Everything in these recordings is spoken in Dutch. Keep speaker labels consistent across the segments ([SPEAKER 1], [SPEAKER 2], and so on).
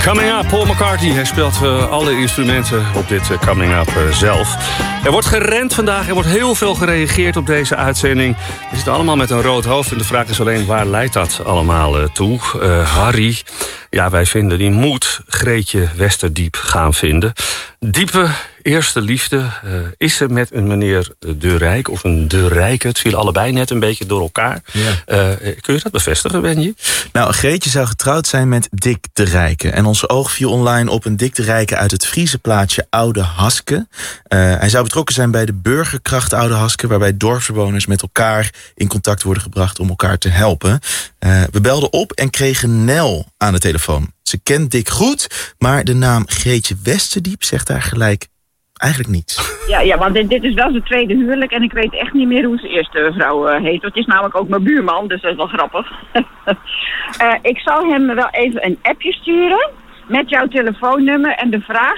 [SPEAKER 1] Coming Up, Paul McCartney. Hij speelt alle instrumenten op dit Coming Up zelf. Er wordt gerend vandaag, er wordt heel veel gereageerd op deze uitzending. We zitten allemaal met een rood hoofd en de vraag is alleen, waar leidt dat allemaal toe? Harry, ja, wij vinden, die moet Greetje Westerdiep gaan vinden. Diepe eerste liefde, is ze met een meneer De Rijk of een De Rijke? Het viel allebei net een beetje door elkaar. Ja. Kun je dat bevestigen, Benji?
[SPEAKER 2] Nou, Greetje zou getrouwd zijn met Dick De Rijke. En ons oog viel online op een Dick De Rijke uit het Friese plaatsje Oude Haske. Hij zou betrokken zijn bij de burgerkracht Oude Haske, waarbij dorpsbewoners met elkaar in contact worden gebracht om elkaar te helpen. We belden op en kregen Nel aan de telefoon. Ze kent Dick goed, maar de naam Greetje Westerdiep zegt daar gelijk eigenlijk niets.
[SPEAKER 3] Ja, want dit is wel zijn tweede huwelijk en ik weet echt niet meer hoe zijn eerste vrouw heet. Het is namelijk ook mijn buurman, dus dat is wel grappig. Ik zal hem wel even een appje sturen met jouw telefoonnummer en de vraag,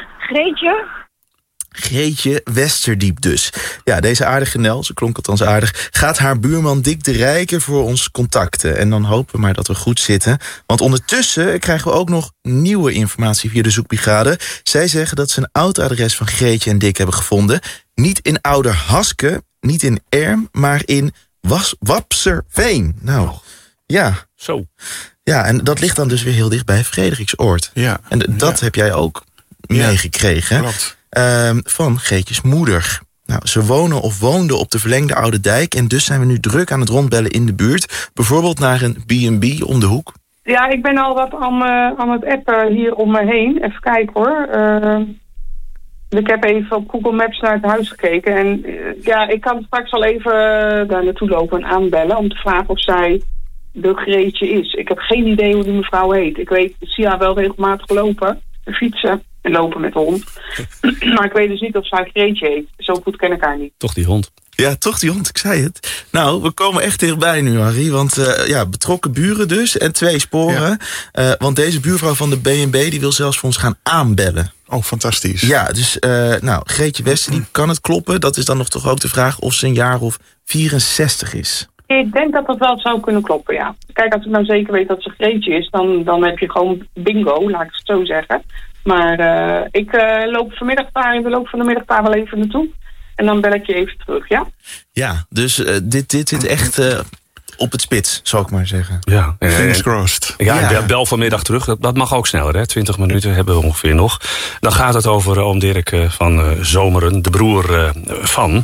[SPEAKER 2] Greetje Westerdiep dus. Ja, deze aardige Nel, ze klonk althans aardig, gaat haar buurman Dick De Rijke voor ons contacten. En dan hopen we maar dat we goed zitten. Want ondertussen krijgen we ook nog nieuwe informatie via de zoekbrigade. Zij zeggen dat ze een oud adres van Greetje en Dick hebben gevonden. Niet in Ouderhaske, niet in Erm, maar in Wapserveen. Nou, ja.
[SPEAKER 1] Zo.
[SPEAKER 2] Ja, en dat ligt dan dus weer heel dicht bij Frederiksoord.
[SPEAKER 4] Ja.
[SPEAKER 2] En dat heb jij ook meegekregen.
[SPEAKER 4] Klopt.
[SPEAKER 2] Van Greetjes moeder. Nou, ze wonen of woonden op de verlengde Oude Dijk en dus zijn we nu druk aan het rondbellen in de buurt. Bijvoorbeeld naar een B&B om de hoek.
[SPEAKER 5] Ja, ik ben al wat aan het appen hier om me heen. Even kijken hoor. Ik heb even op Google Maps naar het huis gekeken. En ik kan straks al even daar naartoe lopen en aanbellen om te vragen of zij de Greetje is. Ik heb geen idee hoe die mevrouw heet. Ik zie haar wel regelmatig lopen, fietsen en lopen met de hond. Maar ik weet dus niet of zij Greetje heet. Zo goed ken ik haar niet.
[SPEAKER 1] Toch die hond.
[SPEAKER 2] Ja, toch die hond, ik zei het. Nou, we komen echt dichtbij nu, Harry. Want betrokken buren dus en 2 sporen. Ja. Want deze buurvrouw van de B&B die wil zelfs voor ons gaan aanbellen.
[SPEAKER 4] Oh, fantastisch.
[SPEAKER 2] Ja, dus Greetje Westerdiep, kan het kloppen? Dat is dan nog toch ook de vraag of ze een jaar of 64 is.
[SPEAKER 5] Ik denk dat dat wel zou kunnen kloppen, ja. Kijk, als ik nou zeker weet dat ze Greetje is, dan heb je gewoon bingo, laat ik het zo zeggen. Maar ik loop vanmiddag daar in de loop van de middag daar wel even naartoe. En dan bel ik je even terug, ja? Ja,
[SPEAKER 2] dus dit zit echt op het spits, zou ik maar zeggen.
[SPEAKER 1] Ja,
[SPEAKER 4] fingers crossed.
[SPEAKER 1] Ja, bel vanmiddag terug. Dat mag ook sneller, hè? 20 minuten hebben we ongeveer nog. Dan gaat het over oom Dirk van Zomeren, de broer van.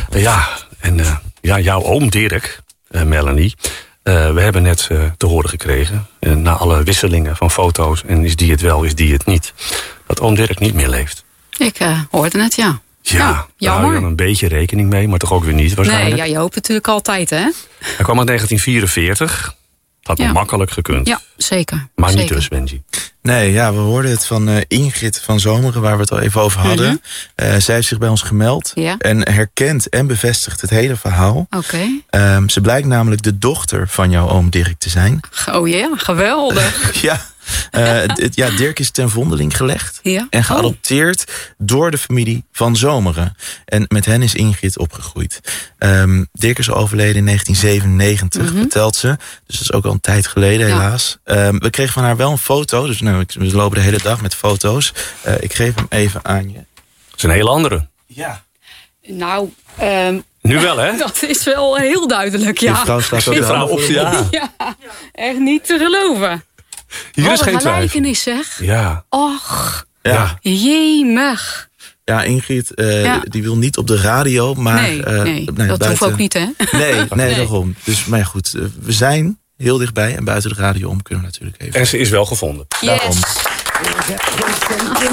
[SPEAKER 1] Jouw oom Dirk, Melanie. We hebben net te horen gekregen, na alle wisselingen van foto's, en is die het wel, is die het niet, dat oom Dirk niet meer leeft.
[SPEAKER 6] Ik hoorde het, ja.
[SPEAKER 1] Ja, daar hou je dan een beetje rekening mee, maar toch ook weer niet waarschijnlijk.
[SPEAKER 6] Nee, je hoopt natuurlijk altijd, hè?
[SPEAKER 1] Hij kwam uit 1944. Dat had makkelijk gekund.
[SPEAKER 6] Ja, zeker.
[SPEAKER 1] Maar
[SPEAKER 6] zeker.
[SPEAKER 1] niet dus, Benji.
[SPEAKER 2] Nee, we hoorden het van Ingrid van Zomeren, waar we het al even over hadden. Zij heeft zich bij ons gemeld en herkent en bevestigt het hele verhaal.
[SPEAKER 6] Oké.
[SPEAKER 2] Ze blijkt namelijk de dochter van jouw oom Dirk te zijn.
[SPEAKER 6] Oh ja, geweldig.
[SPEAKER 2] Dirk is ten vondeling gelegd en geadopteerd door de familie van Zomeren. En met hen is Ingrid opgegroeid. Dirk is overleden in 1997, vertelt ze. Dus dat is ook al een tijd geleden, helaas. We kregen van haar wel een foto, dus we lopen de hele dag met foto's. Ik geef hem even aan je.
[SPEAKER 1] Dat is een hele andere.
[SPEAKER 2] Ja.
[SPEAKER 6] Nou,
[SPEAKER 1] nu wel, hè?
[SPEAKER 6] Dat is wel heel duidelijk, ja.
[SPEAKER 2] De vrouw staat ook op.
[SPEAKER 6] Ja, echt niet te geloven.
[SPEAKER 1] Hier is geen twijfel.
[SPEAKER 6] gelijkenis, zeg.
[SPEAKER 1] Ja.
[SPEAKER 6] Och,
[SPEAKER 2] jemig. Ja, Ingrid, die wil niet op de radio, maar...
[SPEAKER 6] Nee, dat hoeft ook niet, hè?
[SPEAKER 2] Nee, daarom. Dus, maar goed, we zijn heel dichtbij en buiten de radio om kunnen we natuurlijk even...
[SPEAKER 1] En ze is wel gevonden.
[SPEAKER 6] Yes.
[SPEAKER 2] Daarom.